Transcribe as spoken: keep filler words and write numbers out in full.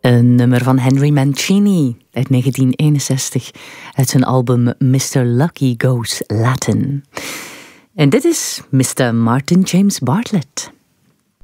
Een nummer van Henry Mancini uit negentien eenenzestig uit zijn album mister Lucky Goes Latin. En dit is mister Martin James Bartlett.